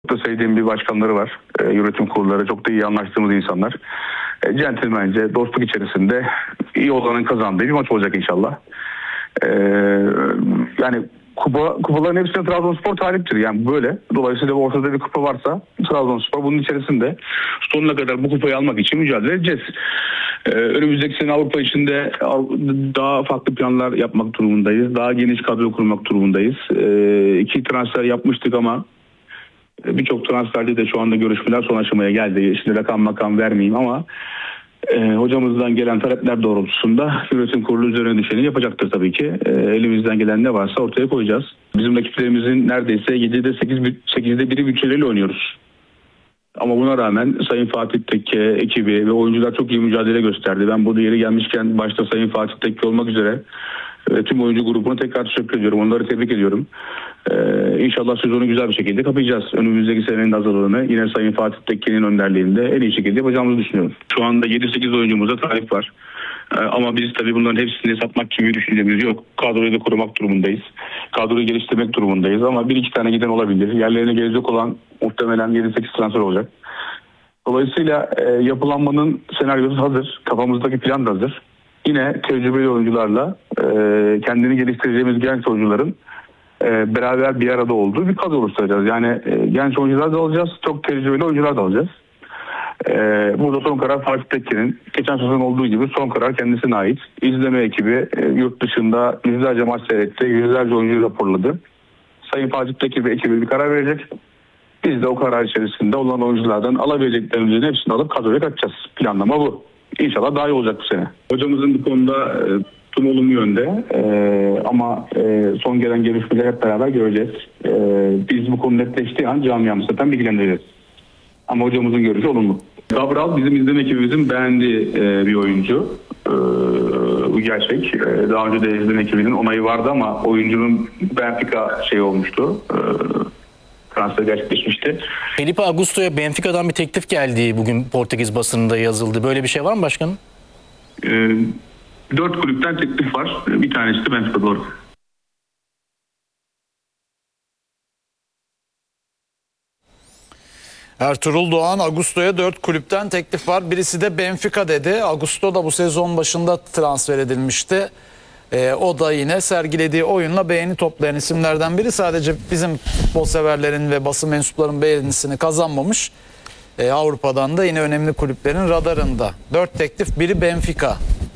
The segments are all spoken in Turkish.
Çok da sevdiğim bir başkanları var. Yönetim kurulları çok da iyi anlaştığımız insanlar. Centilmence, dostluk içerisinde iyi olanın kazandığı bir maç olacak inşallah. Yani kupaların hepsine Trabzonspor taliptir. Yani böyle. Dolayısıyla ortada bir kupa varsa Trabzonspor bunun içerisinde sonuna kadar bu kupayı almak için mücadele edeceğiz. Önümüzdeki sene Avrupa içinde daha farklı planlar yapmak durumundayız. Daha geniş kadro kurmak durumundayız. 2 transfer yapmıştık ama birçok transferde de şu anda görüşmeler son aşamaya geldi. Şimdi rakam vermeyeyim ama hocamızdan gelen talepler doğrultusunda yönetim kurulu üzerine düşeni yapacaktır tabii ki. Elimizden gelen ne varsa ortaya koyacağız. Bizim rakiplerimizin neredeyse 7'de 8'de biri bütçeleriyle oynuyoruz. Ama buna rağmen Sayın Fatih Tekke ekibi ve oyuncular çok iyi mücadele gösterdi. Ben bu yeri gelmişken başta Sayın Fatih Tekke olmak üzere tüm oyuncu grubuna tekrar teşekkür ediyorum. Onları tebrik ediyorum. İnşallah sezonu güzel bir şekilde kapayacağız. Önümüzdeki senenin hazırlığını yine Sayın Fatih Tekke'nin önderliğinde en iyi şekilde yapacağımızı düşünüyorum. Şu anda 7-8 oyuncumuza talip var. Ama biz tabii bunların hepsini satmak gibi bir düşüncemiz yok. Kadroyu da korumak durumundayız. Kadroyu geliştirmek durumundayız ama 1-2 tane giden olabilir. Yerlerine gelecek olan muhtemelen 7-8 transfer olacak. Dolayısıyla yapılanmanın senaryosu hazır. Kafamızdaki plan da hazır. Yine tecrübeli oyuncularla kendini geliştireceğimiz genç oyuncuların beraber bir arada olduğu bir kadro oluşturacağız. Yani genç oyuncular da alacağız, çok tecrübeli oyuncular da alacağız. Burada son karar Fatih Tekke'nin. Geçen sezon olduğu gibi son karar kendisine ait. İzleme ekibi yurt dışında yüzlerce maç seyretti, yüzlerce oyuncu raporladı. Sayın Fatih Tekke ve ekibi bir karar verecek. Biz de o karar içerisinde olan oyunculardan alabileceklerimizin hepsini alıp kadroya katacağız. Planlama bu. İnşallah daha iyi olacak bu sene. Hocamızın bu konuda tüm olumlu yönde ama son gelen gelişmeleri hep beraber göreceğiz. Biz bu konu netleştiği an camiamızı zaten bilgilendireceğiz. Ama hocamızın görüşü olumlu. Cabral bizim izleme ekibimizin beğendiği bir oyuncu. Bu gerçek. Daha önce de izleme ekibinin onayı vardı ama oyuncunun Benfica olmuştu. Transfer gerçekleşmişti. Felipe Augusto'ya Benfica'dan bir teklif geldi, bugün Portekiz basınında yazıldı. Böyle bir şey var mı başkanım? 4 kulüpten teklif var. Bir tanesi de Benfica, doğru. Ertuğrul Doğan, Augusto'ya 4 kulüpten teklif var. Birisi de Benfica dedi. Augusto da bu sezon başında transfer edilmişti. O da yine sergilediği oyunla beğeni toplayan isimlerden biri. Sadece bizim futbol severlerin ve basın mensuplarının beğenisini kazanmamış. Avrupa'dan da yine önemli kulüplerin radarında. 4 teklif, biri Benfica.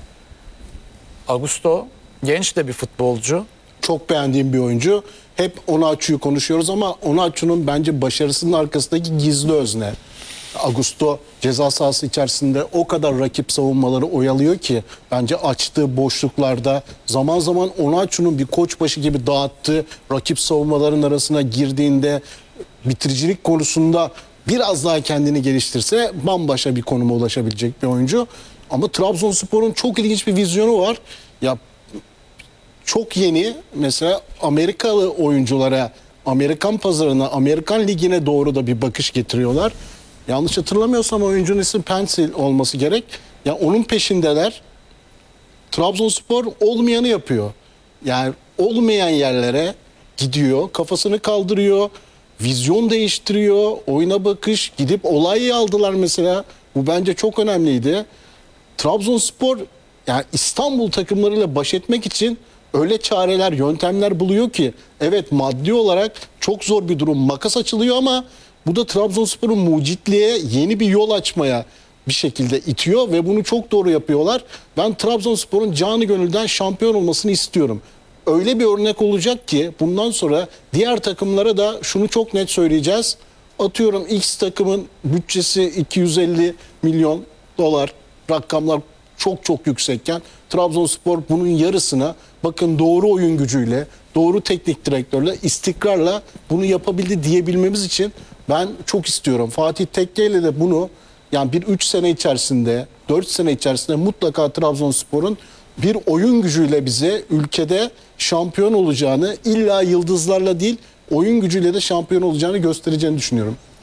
Augusto genç de bir futbolcu. Çok beğendiğim bir oyuncu. Hep Onaçu'yu konuşuyoruz ama Onaçu'nun bence başarısının arkasındaki gizli özne. Augusto ceza sahası içerisinde o kadar rakip savunmaları oyalıyor ki bence açtığı boşluklarda zaman zaman Onaçu'nun bir koçbaşı gibi dağıttığı rakip savunmaların arasına girdiğinde bitiricilik konusunda biraz daha kendini geliştirse bambaşka bir konuma ulaşabilecek bir oyuncu. Ama Trabzonspor'un çok ilginç bir vizyonu var. Ya çok yeni mesela Amerikalı oyunculara, Amerikan pazarına, Amerikan ligine doğru da bir bakış getiriyorlar. Yanlış hatırlamıyorsam oyuncunun ismi Pencil olması gerek. Ya onun peşindeler. Trabzonspor olmayanı yapıyor. Yani olmayan yerlere gidiyor, kafasını kaldırıyor, vizyon değiştiriyor, oyuna bakış, gidip olayı aldılar mesela. Bu bence çok önemliydi. Trabzonspor yani İstanbul takımlarıyla baş etmek için öyle çareler, yöntemler buluyor ki evet maddi olarak çok zor bir durum. Makas açılıyor ama bu da Trabzonspor'un mucitliğe yeni bir yol açmaya bir şekilde itiyor ve bunu çok doğru yapıyorlar. Ben Trabzonspor'un canı gönülden şampiyon olmasını istiyorum. Öyle bir örnek olacak ki bundan sonra diğer takımlara da şunu çok net söyleyeceğiz. Atıyorum X takımın bütçesi 250 milyon dolar, rakamlar çok yüksekken Trabzonspor bunun yarısına bakın doğru oyun gücüyle, doğru teknik direktörle, istikrarla bunu yapabildi diyebilmemiz için ben çok istiyorum. Fatih Tekke ile de bunu yani bir 3 sene içerisinde, 4 sene içerisinde mutlaka Trabzonspor'un bir oyun gücüyle bize ülkede şampiyon olacağını, illa yıldızlarla değil oyun gücüyle de şampiyon olacağını göstereceğini düşünüyorum.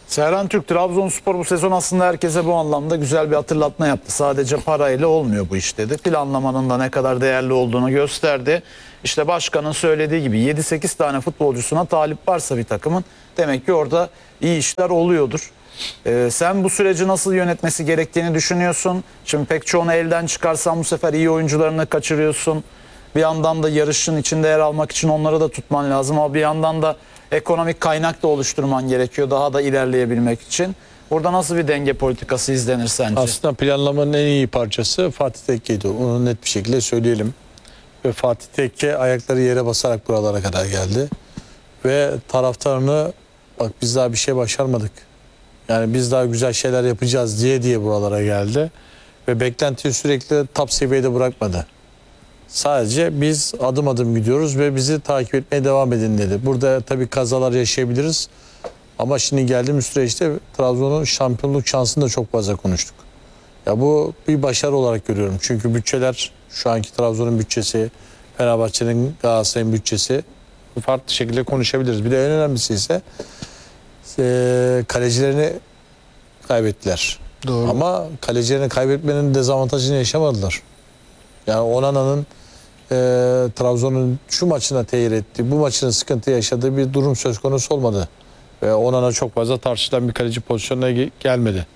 Serhan Türk, Trabzonspor bu sezon aslında herkese bu anlamda güzel bir hatırlatma yaptı. Sadece parayla olmuyor bu iş dedi. Planlamanın da ne kadar değerli olduğunu gösterdi. İşte başkanın söylediği gibi 7-8 tane futbolcusuna talip varsa bir takımın demek ki orada iyi işler oluyordur. Sen bu süreci nasıl yönetmesi gerektiğini düşünüyorsun. Şimdi pek çoğunu elden çıkarsan bu sefer iyi oyuncularını kaçırıyorsun. Bir yandan da yarışın içinde yer almak için onları da tutman lazım. Ama bir yandan da ekonomik kaynak da oluşturman gerekiyor daha da ilerleyebilmek için. Burada nasıl bir denge politikası izlenir sence? Aslında planlamanın en iyi parçası Fatih Tekke'ydi. Onu net bir şekilde söyleyelim. Ve Fatih Tekke ayakları yere basarak buralara kadar geldi. Ve taraftarını bak biz daha bir şey başarmadık. Yani biz daha güzel şeyler yapacağız diye buralara geldi. Ve beklentiyi sürekli top seviyede bırakmadı. Sadece biz adım adım gidiyoruz ve bizi takip etmeye devam edin dedi. Burada tabii kazalar yaşayabiliriz. Ama şimdi geldiğimiz süreçte Trabzon'un şampiyonluk şansını da çok fazla konuştuk. Ya bu bir başarı olarak görüyorum. Çünkü bütçeler, şu anki Trabzon'un bütçesi, Fenerbahçe'nin, Galatasaray'ın bütçesi farklı şekilde konuşabiliriz. Bir de en önemlisi ise kalecilerini kaybettiler. Doğru. Ama kalecilerini kaybetmenin dezavantajını yaşamadılar. Yani Onana'nın Trabzon'un şu maçına tehir ettiği, bu maçın sıkıntı yaşadığı bir durum söz konusu olmadı. Ve Onana çok fazla tartışılan bir kaleci pozisyonuna gelmedi.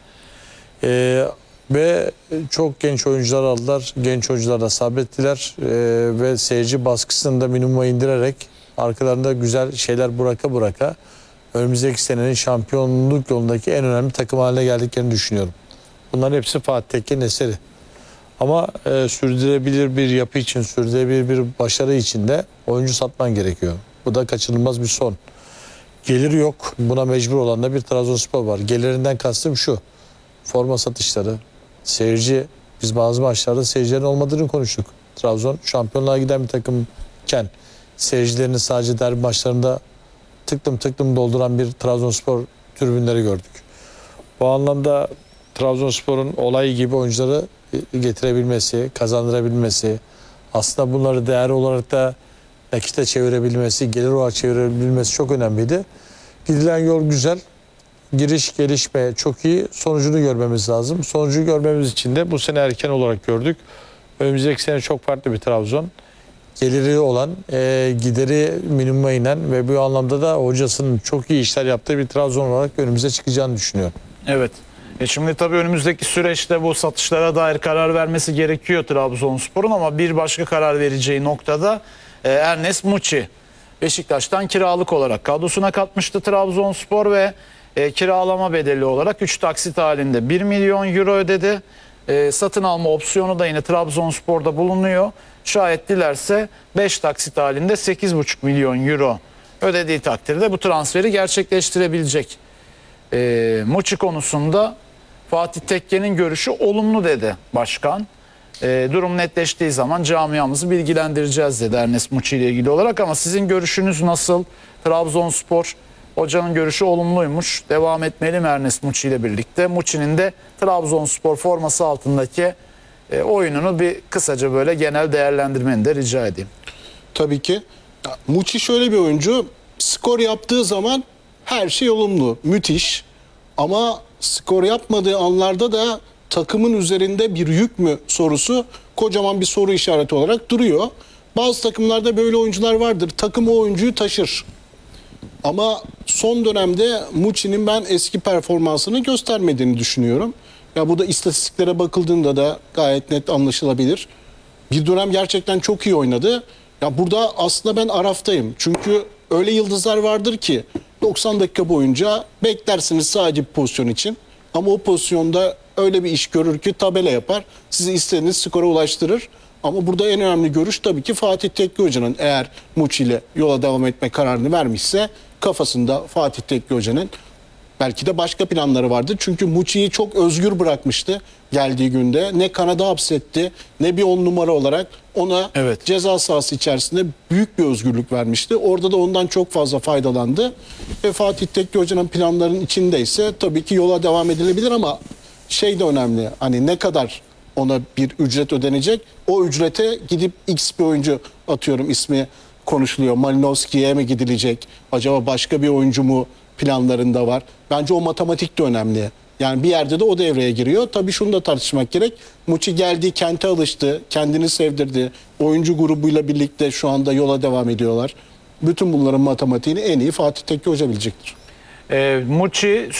Ve çok genç oyuncular aldılar. Genç oyuncular da sabrettiler. Ve seyirci baskısını da minimuma indirerek arkalarında güzel şeyler bıraka önümüzdeki senenin şampiyonluk yolundaki en önemli takım haline geldiklerini düşünüyorum. Bunların hepsi Fatih Tekke'nin eseri. Ama sürdürülebilir bir yapı için, sürdürülebilir bir başarı için de oyuncu satman gerekiyor. Bu da kaçınılmaz bir son. Gelir yok. Buna mecbur olan da bir Trabzonspor var. Gelirinden kastım şu: forma satışları, seyirci. Biz bazı maçlarda seyircilerin olmadığını konuştuk. Trabzon şampiyonluğa giden bir takımken seyircilerini sadece derbi maçlarında tıklım dolduran bir Trabzonspor tribünleri gördük. Bu anlamda Trabzonspor'un olay gibi oyuncuları getirebilmesi, kazandırabilmesi, aslında bunları değer olarak da nakite çevirebilmesi, gelir olarak çevirebilmesi çok önemliydi. Gidilen yol güzel. Giriş, gelişme çok iyi. Sonucunu görmemiz lazım. Sonucu görmemiz için de bu sene erken olarak gördük. Önümüzdeki sene çok farklı bir Trabzon. Geliri olan, gideri minimuma inen ve bu anlamda da hocasının çok iyi işler yaptığı bir Trabzon olarak önümüze çıkacağını düşünüyorum. Evet. Şimdi tabii önümüzdeki süreçte bu satışlara dair karar vermesi gerekiyor Trabzonspor'un, ama bir başka karar vereceği noktada Ernest Muçi Beşiktaş'tan kiralık olarak kadrosuna katmıştı Trabzonspor ve kiralama bedeli olarak 3 taksit halinde 1 milyon euro ödedi. Satın alma opsiyonu da yine Trabzonspor'da bulunuyor. Şayet dilerse 5 taksit halinde 8,5 milyon euro ödediği takdirde bu transferi gerçekleştirebilecek. Muçi konusunda Fatih Tekke'nin görüşü olumlu dedi başkan. Durum netleştiği zaman camiamızı bilgilendireceğiz dedi Ernest Muçi ile ilgili olarak. Ama sizin görüşünüz nasıl? Trabzonspor, hocanın görüşü olumluymuş. Devam etmeli mi Ernest Muçi ile birlikte? Muçi'nin de Trabzonspor forması altındaki oyununu bir kısaca böyle genel değerlendirmeni de rica edeyim. Tabii ki. Muçi şöyle bir oyuncu. Skor yaptığı zaman her şey olumlu, müthiş. Ama skor yapmadığı anlarda da takımın üzerinde bir yük mü sorusu kocaman bir soru işareti olarak duruyor. Bazı takımlarda böyle oyuncular vardır. Takım o oyuncuyu taşır. Ama son dönemde Muçi'nin ben eski performansını göstermediğini düşünüyorum. Ya bu da istatistiklere bakıldığında da gayet net anlaşılabilir. Bir dönem gerçekten çok iyi oynadı. Ya burada aslında ben araftayım. Çünkü öyle yıldızlar vardır ki 90 dakika boyunca beklersiniz sadece bir pozisyon için. Ama o pozisyonda öyle bir iş görür ki tabela yapar. Sizi istediğiniz skora ulaştırır. Ama burada en önemli görüş tabii ki Fatih Tekke Hoca'nın, eğer Muçi ile yola devam etme kararını vermişse kafasında Fatih Tekke Hoca'nın belki de başka planları vardı. Çünkü Muçi'yi çok özgür bırakmıştı geldiği günde. Ne kanada hapsetti ne bir 10 numara olarak ona ceza sahası içerisinde büyük bir özgürlük vermişti. Orada da ondan çok fazla faydalandı. Ve Fatih Tekke Hoca'nın planlarının içindeyse tabii ki yola devam edilebilir, ama şey de önemli. Hani ne kadar ona bir ücret ödenecek? O ücrete gidip X bir oyuncu, atıyorum ismi konuşuluyor, Malinovski'ye mi gidilecek? Acaba başka bir oyuncu mu planlarında var. Bence o matematik de önemli. Yani bir yerde de o devreye giriyor. Tabii şunu da tartışmak gerek. Muçi geldi, kente alıştı, kendini sevdirdi. Oyuncu grubuyla birlikte şu anda yola devam ediyorlar. Bütün bunların matematiğini en iyi Fatih Tekke Hoca bilecektir. Muçi